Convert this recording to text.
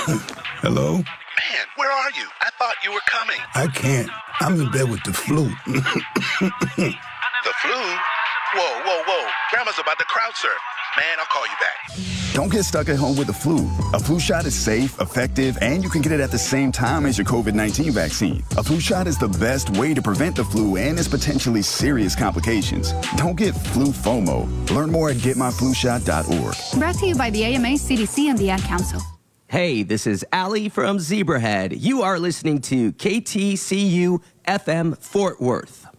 Hello? Man, where are you? I thought you were coming. I can't. I'm in bed with the flu. The flu? Whoa. Grandma's about to crowd surf. Man, I'll call you back. Don't get stuck at home with the flu. A flu shot is safe, effective, and you can get it at the same time as your COVID-19 vaccine. A flu shot is the best way to prevent the flu and its potentially serious complications. Don't get flu FOMO. Learn more at getmyflushot.org. Brought to you by the AMA, CDC, and the Ad Council. Hey, this is Ali from Zebrahead. You are listening to KTCU FM Fort Worth.